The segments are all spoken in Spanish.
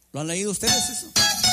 ¿Lo han leído ustedes eso?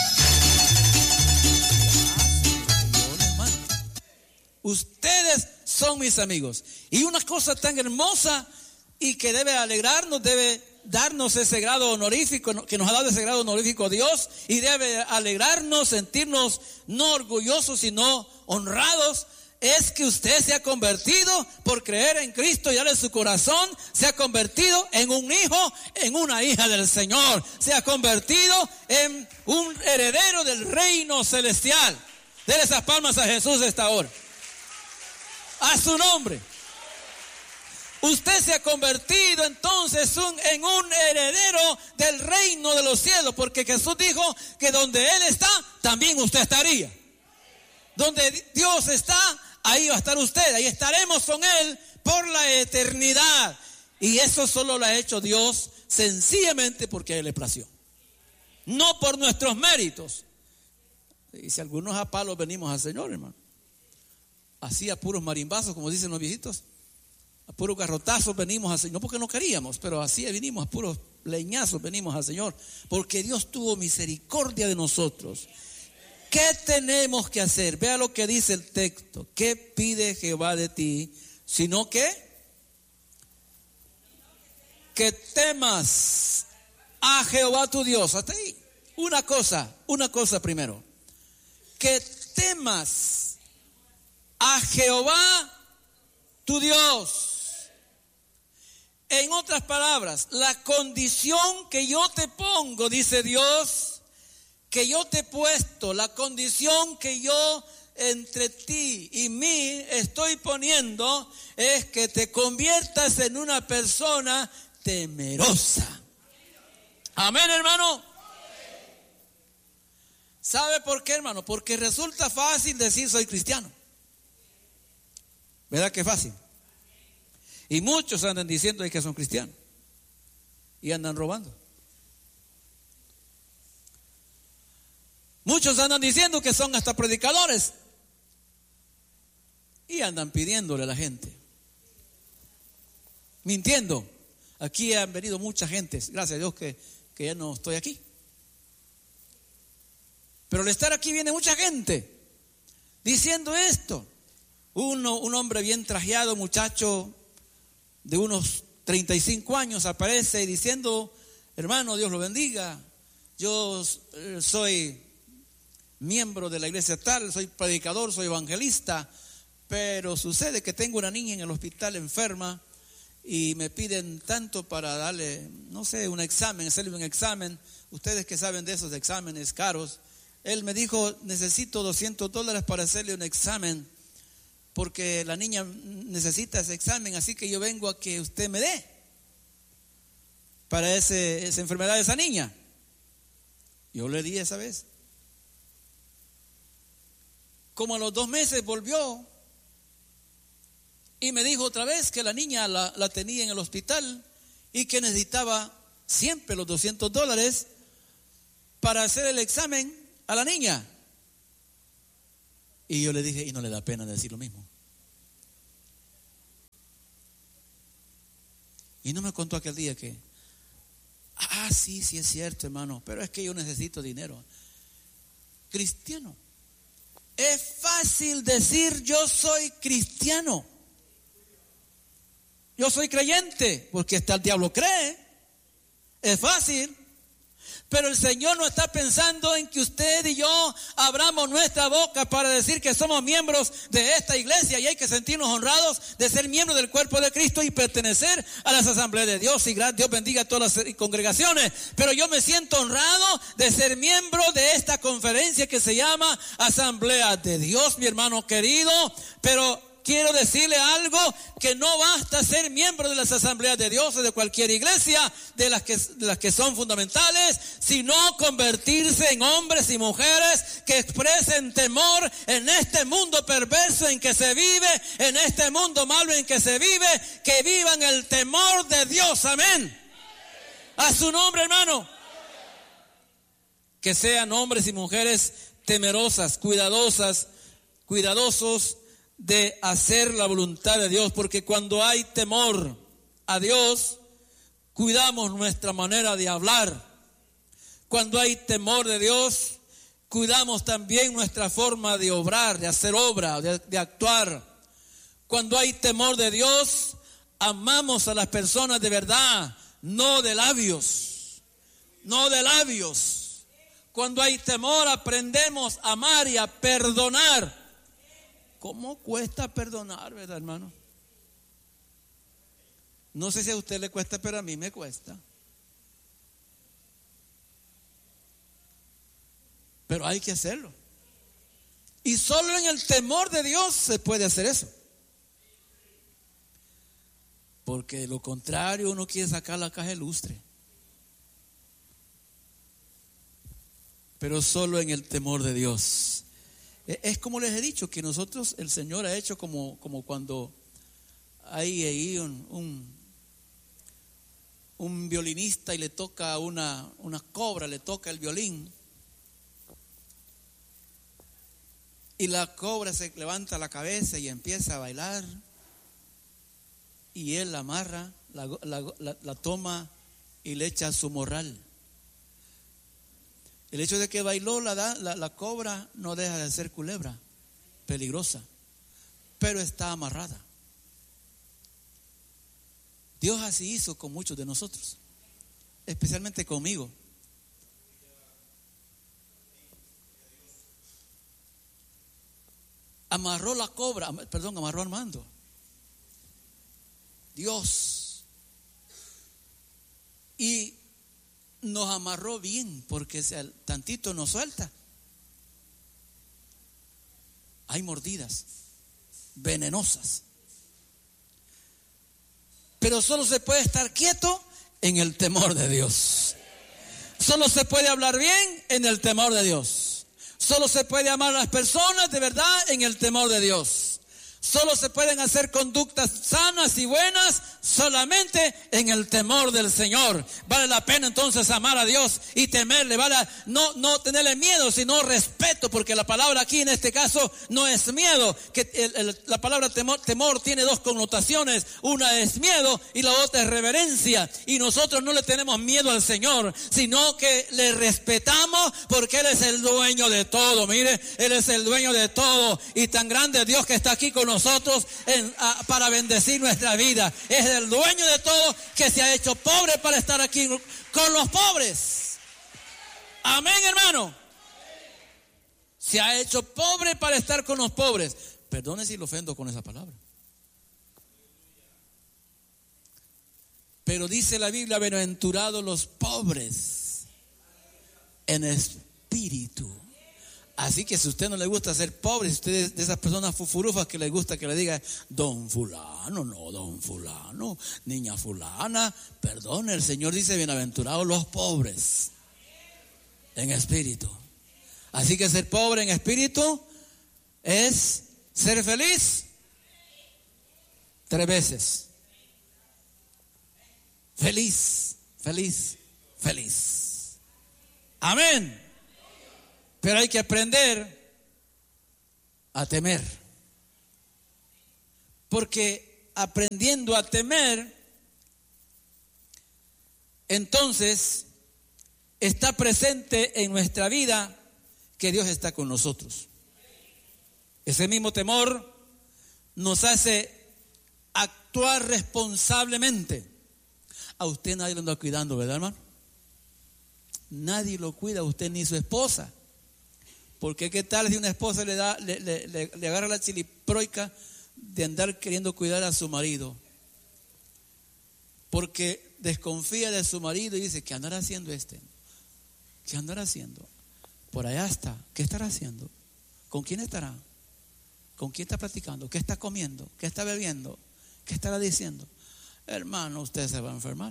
Ustedes son mis amigos. Y una cosa tan hermosa y que debe alegrarnos, debe darnos ese grado honorífico, que nos ha dado ese grado honorífico Dios, y debe alegrarnos, sentirnos no orgullosos sino honrados, es que usted se ha convertido por creer en Cristo y darle su corazón, se ha convertido en un hijo, en una hija del Señor, se ha convertido en un heredero del reino celestial. Denle esas palmas a Jesús esta hora. A su nombre. Usted se ha convertido entonces en un heredero del reino de los cielos, porque Jesús dijo que donde Él está, también usted estaría. Donde Dios está, ahí va a estar usted, ahí estaremos con Él por la eternidad. Y eso solo lo ha hecho Dios sencillamente porque a Él le plació. No por nuestros méritos. Y si algunos a palos venimos al Señor, hermano. Así a puros marimbazos, como dicen los viejitos. A puros garrotazos venimos al Señor. No porque no queríamos, pero así vinimos, a puros leñazos venimos al Señor. Porque Dios tuvo misericordia de nosotros. ¿Qué tenemos que hacer? Vea lo que dice el texto. ¿Qué pide Jehová de ti? Sino que temas a Jehová tu Dios. Hasta ahí. Una cosa primero. Que temas a Jehová tu Dios. En otras palabras, la condición que yo te pongo, dice Dios, que yo te he puesto, la condición que yo entre ti y mí estoy poniendo, es que te conviertas en una persona temerosa. Amén, hermano. ¿Sabe por qué, hermano? Porque resulta fácil decir soy cristiano. ¿Verdad que es fácil? Y muchos andan diciendo que son cristianos y andan robando. Muchos andan diciendo que son hasta predicadores y andan pidiéndole a la gente, mintiendo. Aquí han venido mucha gente, gracias a Dios que ya no estoy aquí. Pero al estar aquí viene mucha gente diciendo esto. Un hombre bien trajeado, muchacho de unos 35 años, aparece y diciendo: hermano, Dios lo bendiga, yo soy miembro de la iglesia tal, soy predicador, soy evangelista, pero sucede que tengo una niña en el hospital enferma y me piden tanto para darle, no sé, un examen, hacerle un examen. Ustedes que saben de esos exámenes caros. Él me dijo: necesito $200 para hacerle un examen, porque la niña necesita ese examen, así que yo vengo a que usted me dé para esa enfermedad de esa niña. Yo le di esa vez. Como a los 2 meses volvió y me dijo otra vez que la niña la tenía en el hospital y que necesitaba siempre los $200 para hacer el examen a la niña. Y yo le dije: y no le da pena decir lo mismo. Y no me contó aquel día que, sí es cierto, hermano, pero es que yo necesito dinero. Cristiano. Es fácil decir yo soy cristiano, yo soy creyente, porque hasta el diablo cree. Es fácil. Pero el Señor no está pensando en que usted y yo abramos nuestra boca para decir que somos miembros de esta iglesia, y hay que sentirnos honrados de ser miembros del cuerpo de Cristo y pertenecer a las asambleas de Dios. Y Dios bendiga a todas las congregaciones. Pero yo me siento honrado de ser miembro de esta conferencia que se llama Asamblea de Dios, mi hermano querido. Pero quiero decirle algo, que no basta ser miembro de las asambleas de Dios o de cualquier iglesia, de las que son fundamentales, sino convertirse en hombres y mujeres que expresen temor en este mundo perverso en que se vive, en este mundo malo en que se vive, que vivan el temor de Dios. Amén. A su nombre, hermano. Que sean hombres y mujeres temerosas, cuidadosos de hacer la voluntad de Dios, porque cuando hay temor a Dios, cuidamos nuestra manera de hablar, Cuando hay temor de Dios, cuidamos también nuestra forma de obrar, de hacer obra, de actuar. Cuando hay temor de Dios, amamos a las personas de verdad, no de labios, no de labios. Cuando hay temor, aprendemos a amar y a perdonar. ¿Cómo cuesta perdonar, verdad, hermano? No sé si a usted le cuesta, pero a mí me cuesta. Pero hay que hacerlo. Y solo en el temor de Dios se puede hacer eso. Porque de lo contrario uno quiere sacar la caja de lustre. Pero solo en el temor de Dios. Es como les he dicho, que nosotros, el Señor ha hecho como cuando hay ahí un violinista y le toca una cobra, le toca el violín. Y la cobra se levanta la cabeza y empieza a bailar. Y él la amarra, la toma y le echa su morral. El hecho de que bailó la cobra no deja de ser culebra, peligrosa, pero está amarrada. Dios así hizo con muchos de nosotros, especialmente conmigo. Amarró la cobra, amarró a Armando. Dios. Y nos amarró bien, porque si tantito nos suelta, hay mordidas venenosas. Pero solo se puede estar quieto en el temor de Dios. Solo se puede hablar bien en el temor de Dios. Solo se puede amar a las personas de verdad en el temor de Dios. Solo se pueden hacer conductas sanas y buenas solamente en el temor del Señor. Vale la pena entonces amar a Dios y temerle. Vale no tenerle miedo, sino respeto, porque la palabra aquí en este caso no es miedo. Que la palabra temor tiene dos connotaciones. Una es miedo y la otra es reverencia. Y nosotros no le tenemos miedo al Señor, sino que le respetamos porque Él es el dueño de todo. Mire, Él es el dueño de todo. Y tan grande es Dios que está aquí con nosotros para bendecir nuestra vida. Es el dueño de todo, que se ha hecho pobre para estar aquí con los pobres. Amén, hermano. Se ha hecho pobre para estar con los pobres. Perdone si lo ofendo con esa palabra. Pero dice la Biblia: bienaventurados los pobres en espíritu. Así que si a usted no le gusta ser pobre, si usted es de esas personas fufurufas que le gusta que le diga don fulano, no don fulano, niña fulana, perdone, el Señor dice bienaventurados los pobres en espíritu. Así que ser pobre en espíritu es ser feliz 3 veces. Feliz, feliz, feliz. Amén. Pero hay que aprender a temer. Porque aprendiendo a temer, entonces está presente en nuestra vida que Dios está con nosotros. Ese mismo temor nos hace actuar responsablemente. A usted nadie lo anda cuidando, ¿verdad, hermano? Nadie lo cuida, usted ni su esposa. Porque qué tal si una esposa le agarra la chiliproica de andar queriendo cuidar a su marido, porque desconfía de su marido y dice: ¿qué andará haciendo este? ¿Qué andará haciendo? Por allá está. ¿Qué estará haciendo? ¿Con quién estará? ¿Con quién está platicando? ¿Qué está comiendo? ¿Qué está bebiendo? ¿Qué estará diciendo? Hermano, usted se va a enfermar.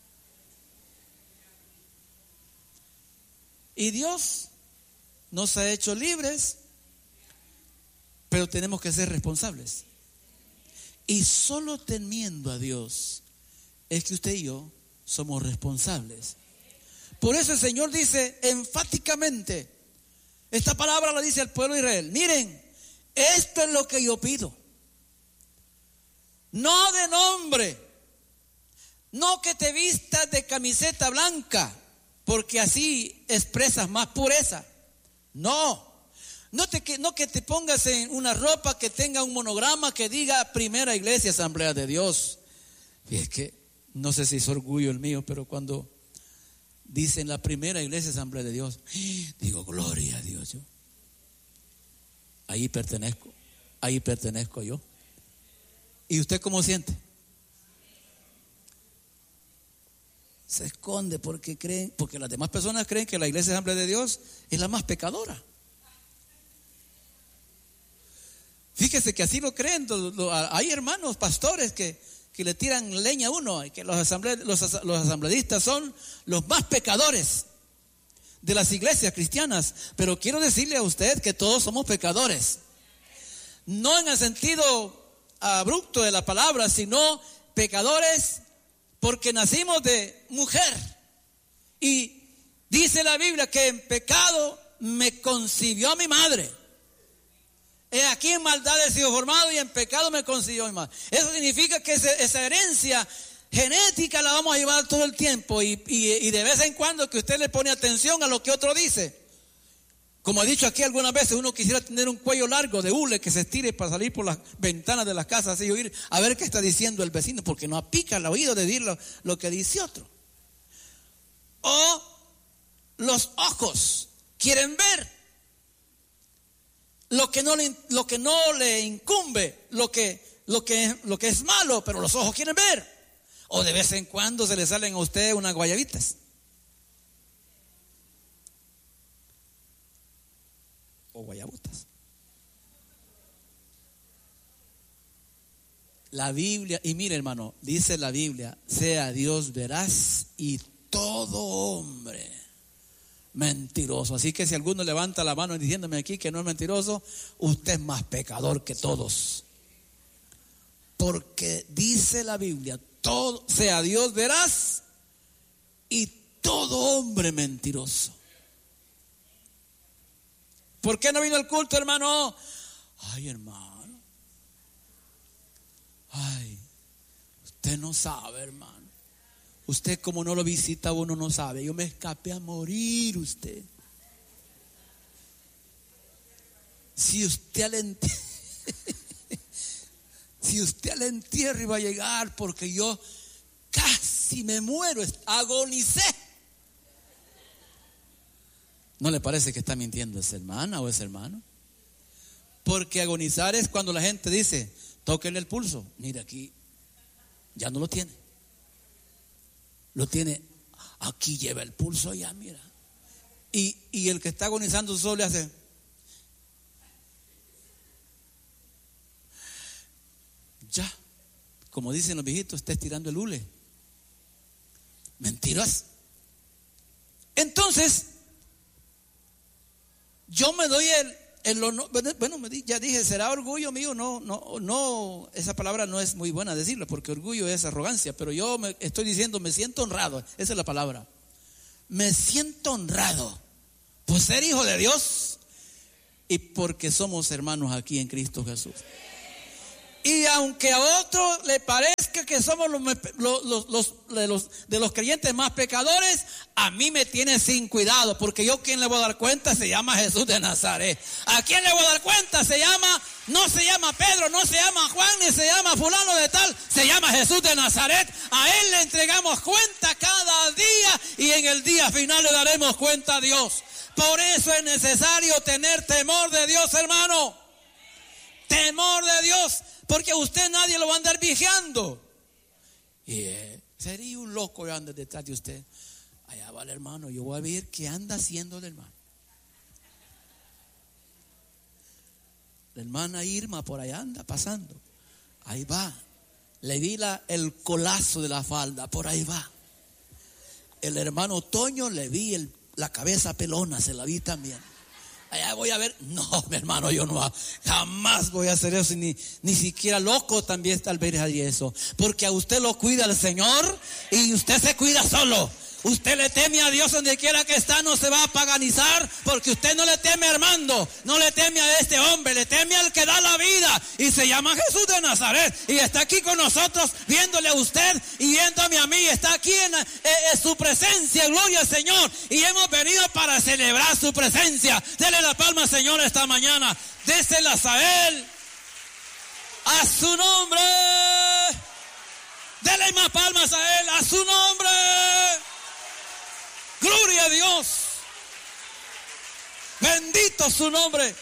Y Dios nos ha hecho libres, pero tenemos que ser responsables. Y solo temiendo a Dios es que usted y yo somos responsables. Por eso el Señor dice enfáticamente, esta palabra la dice al pueblo de Israel: miren, esto es lo que yo pido. No de nombre, no que te vistas de camiseta blanca, porque así expresas más pureza. No que te pongas en una ropa que tenga un monograma que diga Primera Iglesia Asamblea de Dios. Y es que no sé si es orgullo el mío, pero cuando dicen la Primera Iglesia Asamblea de Dios, digo, gloria a Dios. Ahí pertenezco yo. ¿Y usted cómo siente? Se esconde porque las demás personas creen que la Iglesia Asamblea de Dios es la más pecadora. Fíjese que así lo creen. Hay hermanos pastores que le tiran leña a uno, y que los asambleístas son los más pecadores de las iglesias cristianas. Pero quiero decirle a usted que todos somos pecadores, no en el sentido abrupto de la palabra, sino pecadores porque nacimos de mujer. Y dice la Biblia que en pecado me concibió mi madre. He aquí en maldad he sido formado y en pecado me concibió mi madre. Eso significa que esa herencia genética la vamos a llevar todo el tiempo, y de vez en cuando que usted le pone atención a lo que otro dice. Como he dicho aquí algunas veces, uno quisiera tener un cuello largo de hule que se estire para salir por las ventanas de las casas y oír a ver qué está diciendo el vecino, porque no apica el oído de decir lo que dice otro. O los ojos quieren ver lo que no le incumbe, lo que es malo, pero los ojos quieren ver. O de vez en cuando se le salen a usted unas guayabitas. O guayabotas. La Biblia, y mire hermano, dice la Biblia, sea Dios veraz y todo hombre mentiroso. Así que si alguno levanta la mano diciéndome aquí que no es mentiroso, usted es más pecador que todos. Porque dice la Biblia, todo, sea Dios veraz y todo hombre mentiroso. ¿Por qué no vino al culto, hermano? Ay, hermano. Ay, usted no sabe, hermano. Usted como no lo visita, uno no sabe. Yo me escapé a morir, usted. Si usted al entierro iba a llegar, porque yo casi me muero, agonicé. ¿No le parece que está mintiendo esa hermana o ese hermano? Porque agonizar es cuando la gente dice, tóquenle el pulso. Mira aquí, ya no lo tiene. Lo tiene, aquí lleva el pulso ya, mira. Y el que está agonizando solo le hace. Ya, como dicen los viejitos, está estirando el hule. Mentiras. Entonces, yo me doy el honor, bueno, ya dije, será orgullo mío, no, esa palabra no es muy buena decirla, porque orgullo es arrogancia, pero yo estoy diciendo, me siento honrado, esa es la palabra. Me siento honrado por ser hijo de Dios y porque somos hermanos aquí en Cristo Jesús. Y aunque a otro le parezca que somos de los creyentes más pecadores, a mí me tiene sin cuidado, porque yo quien le voy a dar cuenta se llama Jesús de Nazaret. ¿A quién le voy a dar cuenta? No se llama Pedro, no se llama Juan, ni se llama fulano de tal, se llama Jesús de Nazaret. A él le entregamos cuenta cada día y en el día final le daremos cuenta a Dios. Por eso es necesario tener temor de Dios, hermano. Temor de Dios. Porque a usted nadie lo va a andar vigiando. Y sería un loco yo andar detrás de usted. Allá va el hermano, yo voy a ver qué anda haciendo el hermano. La hermana Irma por allá anda pasando. Ahí va. Le vi el colazo de la falda, por ahí va. El hermano Toño le vi la cabeza pelona, se la vi también. Allá voy a ver, no, mi hermano, yo no jamás voy a hacer eso, ni siquiera loco también tal vez haría eso, porque a usted lo cuida el Señor y usted se cuida solo. Usted le teme a Dios donde quiera que está, no se va a paganizar, porque usted no le teme a Armando, no le teme a este hombre, le teme al que da la vida y se llama Jesús de Nazaret y está aquí con nosotros viéndole a usted y viéndome a mí, está aquí en su presencia, gloria al Señor, y hemos venido para celebrar su presencia. Dele la palma al Señor esta mañana, déselas a Él, a su nombre, dele más palmas a Él, a su nombre. Gloria a Dios. Bendito su nombre.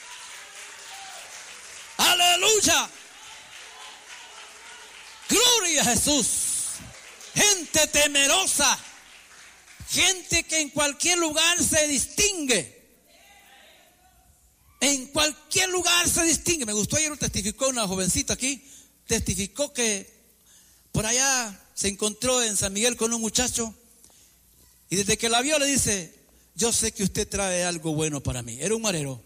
Aleluya. Gloria a Jesús. Gente temerosa. Gente que en cualquier lugar se distingue. En cualquier lugar se distingue. Me gustó ayer, testificó una jovencita aquí. Testificó que por allá se encontró en San Miguel con un muchacho. Y desde que la vio le dice, yo sé que usted trae algo bueno para mí. Era un marero.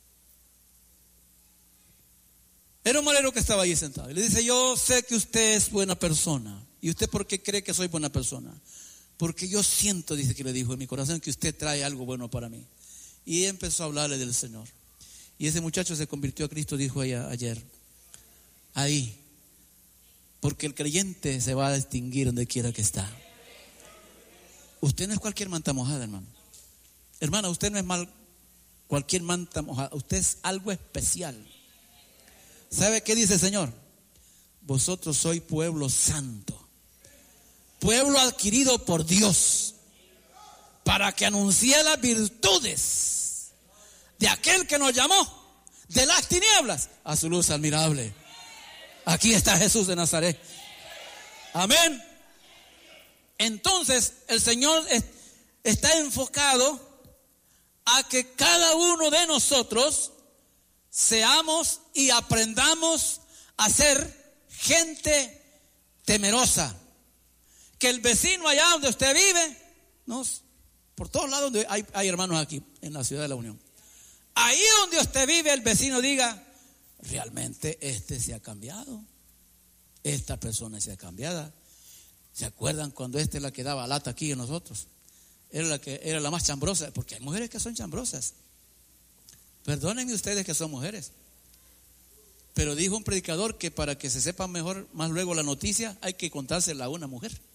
Era un marero que estaba allí sentado. Y le dice, yo sé que usted es buena persona. ¿Y usted por qué cree que soy buena persona? Porque yo siento, dice que le dijo en mi corazón, que usted trae algo bueno para mí. Y empezó a hablarle del Señor. Y ese muchacho se convirtió a Cristo, dijo ella ayer. Ahí. Porque el creyente se va a distinguir donde quiera que está. Usted no es cualquier manta mojada, hermano. Hermana, usted no es cualquier manta mojada. Usted es algo especial. ¿Sabe qué dice el Señor? Vosotros sois pueblo santo, pueblo adquirido por Dios, para que anuncie las virtudes de aquel que nos llamó de las tinieblas a su luz admirable. Aquí está Jesús de Nazaret. Amén. Entonces el Señor está enfocado a que cada uno de nosotros seamos y aprendamos a ser gente temerosa. Que el vecino allá donde usted vive, ¿no? Por todos lados donde hay hermanos aquí en la ciudad de la Unión, ahí donde usted vive, el vecino diga, realmente este se ha cambiado, esta persona se ha cambiado. ¿Se acuerdan cuando es la que daba lata aquí en nosotros? Era la más chambrosa, porque hay mujeres que son chambrosas. Perdónenme ustedes que son mujeres. Pero dijo un predicador que para que se sepa mejor, más luego la noticia, hay que contársela a una mujer.